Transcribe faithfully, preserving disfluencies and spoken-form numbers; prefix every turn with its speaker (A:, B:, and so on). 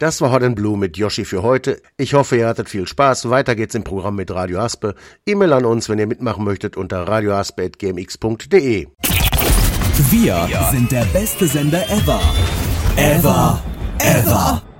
A: Das war Hot and Blue mit Yoshi für heute. Ich hoffe, ihr hattet viel Spaß. Weiter geht's im Programm mit Radio Aspe. E-Mail an uns, wenn ihr mitmachen möchtet, unter radio aspe at g m x punkt d e.
B: Wir sind der beste Sender ever. Ever. Ever.